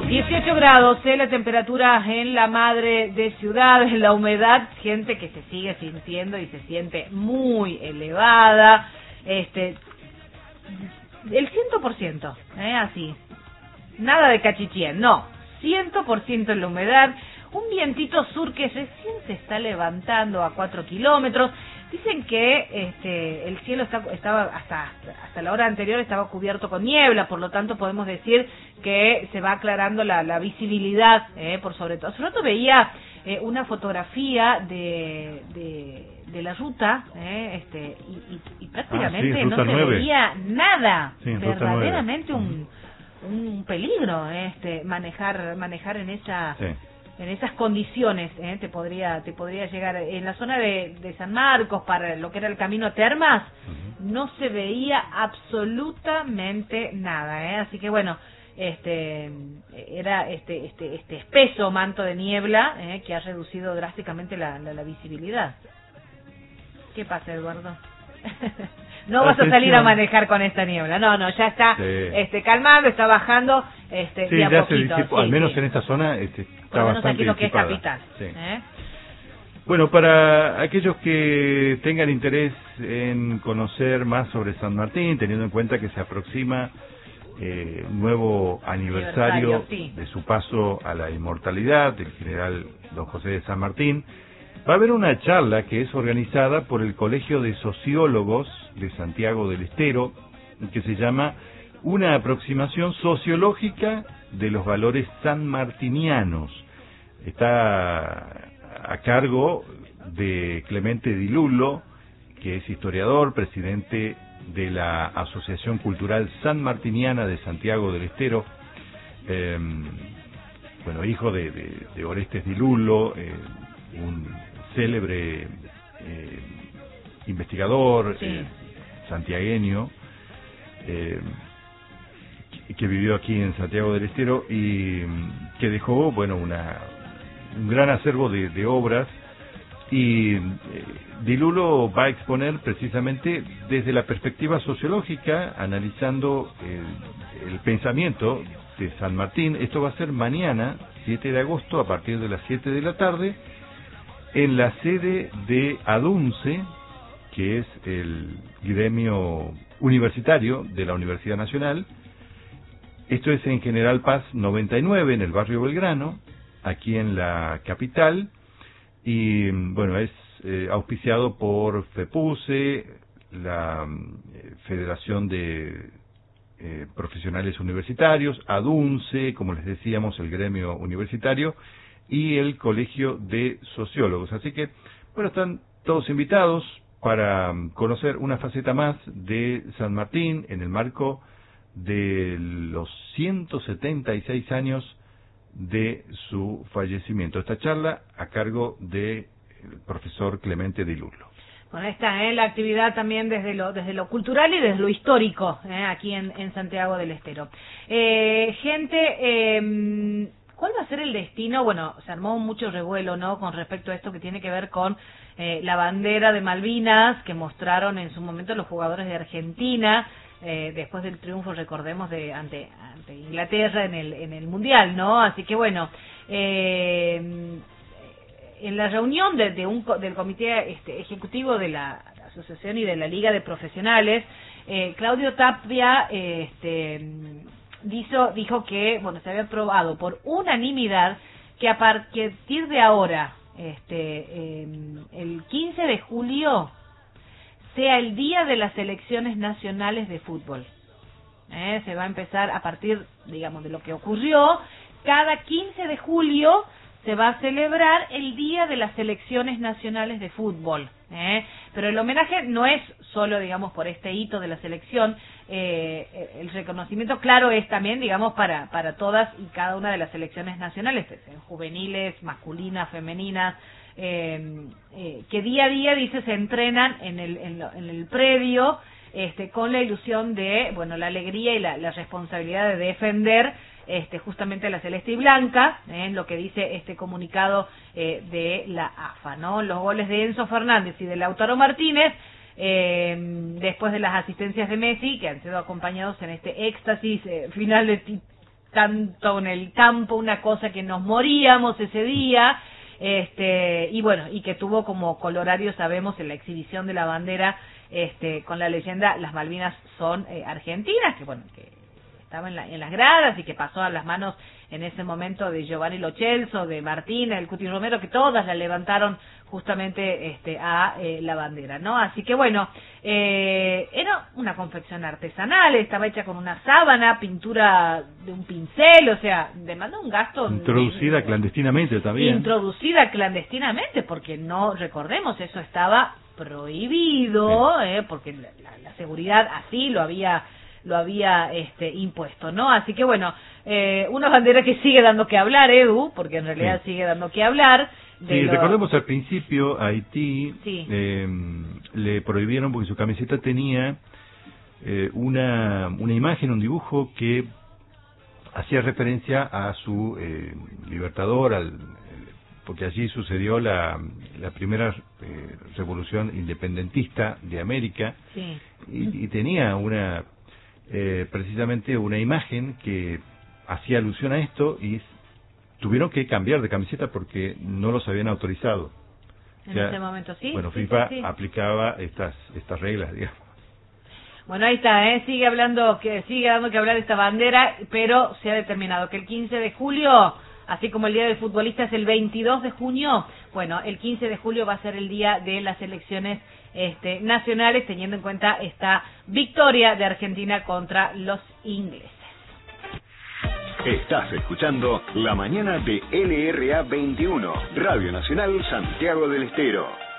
18 grados, la temperatura en la madre de ciudad, la humedad, gente que se sigue sintiendo y se siente muy elevada, el 100%, así, nada de cachichén, no, 100% en la humedad, un vientito sur que recién se está levantando a 4 kilómetros. Dicen que el cielo estaba hasta la hora anterior estaba cubierto con niebla, por lo tanto podemos decir que se va aclarando la visibilidad, por sobre todo. Hace rato veía una fotografía de la ruta, y prácticamente no se 9. veía nada, sí, verdaderamente un peligro, manejar en esa... Sí. En esas condiciones, te podría llegar. En la zona de San Marcos, para lo que era el camino a Termas, no se veía absolutamente nada, así que bueno, era este espeso manto de niebla, que ha reducido drásticamente la visibilidad. ¿Qué pasa, Eduardo? No vas a salir a manejar con esta niebla, no, ya está calmando, está bajando, sí, de a ya poquito. Se disipó, al menos en esta zona está bastante aquí lo que es disipada. capital. Sí. Bueno, para aquellos que tengan interés en conocer más sobre San Martín, teniendo en cuenta que se aproxima un nuevo aniversario de su paso a la inmortalidad del general don José de San Martín, va a haber una charla que es organizada por el Colegio de Sociólogos de Santiago del Estero, que se llama Una aproximación sociológica de los valores sanmartinianos. Está a cargo de Clemente Di Lullo, que es historiador, presidente de la Asociación Cultural Sanmartiniana de Santiago del Estero, hijo de Orestes Di Lullo, un célebre investigador santiagueño, que vivió aquí en Santiago del Estero y que dejó un gran acervo de obras, y Di Lullo va a exponer precisamente desde la perspectiva sociológica, analizando el pensamiento de San Martín. Esto va a ser mañana, 7 de agosto, a partir de las 7 de la tarde, en la sede de ADUNCE, que es el gremio universitario de la Universidad Nacional. Esto es en General Paz 99, en el barrio Belgrano, aquí en la capital, y es auspiciado por FEPUSE, la Federación de Profesionales Universitarios, ADUNCE, como les decíamos, el gremio universitario, y el Colegio de Sociólogos. Así que, están todos invitados para conocer una faceta más de San Martín en el marco de los 176 años de su fallecimiento. Esta charla a cargo del profesor Clemente Di Lullo. Bueno, está la actividad también desde lo cultural y desde lo histórico, aquí en Santiago del Estero. ¿Cuál va a ser el destino? Bueno, se armó mucho revuelo, ¿no?, con respecto a esto que tiene que ver con la bandera de Malvinas que mostraron en su momento los jugadores de Argentina, después del triunfo, recordemos, ante Inglaterra en el Mundial, ¿no? Así que bueno, en la reunión del comité ejecutivo de la asociación y de la Liga de Profesionales, Claudio Tapia dijo que se había aprobado por unanimidad que a partir de ahora, el 15 de julio sea el día de las elecciones nacionales de fútbol. Se va a empezar a partir, digamos, de lo que ocurrió. Cada 15 de julio se va a celebrar el día de las elecciones nacionales de fútbol. Pero el homenaje no es solo, digamos, por este hito de la selección. El reconocimiento, claro, es también, digamos, para todas y cada una de las selecciones nacionales, juveniles, masculinas, femeninas, que día a día, dice, se entrenan en el predio, con la ilusión de, la alegría y la responsabilidad de defender justamente la celeste y blanca, lo que dice este comunicado de la AFA, ¿no? Los goles de Enzo Fernández y de Lautaro Martínez, después de las asistencias de Messi, que han sido acompañados en este éxtasis final de tanto en el campo, una cosa que nos moríamos ese día, y bueno, y que tuvo como colorario, sabemos, en la exhibición de la bandera, con la leyenda "Las Malvinas son argentinas", que bueno, que estaba en las gradas y que pasó a las manos en ese momento de Giovanni Lo Celso, de Martina, del Cuti Romero, que todas la levantaron justamente a la bandera, ¿no? Así que bueno, era una confección artesanal, estaba hecha con una sábana, pintura de un pincel, o sea, demandó un gasto... Introducida clandestinamente también. Introducida clandestinamente, porque no, recordemos, eso estaba prohibido, porque la seguridad así lo había impuesto, ¿no? Así que bueno, una bandera que sigue dando que hablar, Edu, porque en realidad sigue dando que hablar. Recordemos al principio a Haití le prohibieron porque su camiseta tenía una imagen, un dibujo que hacía referencia a su libertador, porque allí sucedió la primera revolución independentista de América, y tenía precisamente una imagen que hacía alusión a esto, y tuvieron que cambiar de camiseta porque no los habían autorizado. En ese momento, Bueno, FIFA aplicaba estas reglas, digamos. Bueno, ahí está, sigue dando que hablar esta bandera, pero se ha determinado que el 15 de julio, así como el Día del Futbolista es el 22 de junio, bueno, el 15 de julio va a ser el día de las elecciones nacionales, teniendo en cuenta esta victoria de Argentina contra los ingleses. Estás escuchando La Mañana de LRA 21, Radio Nacional Santiago del Estero.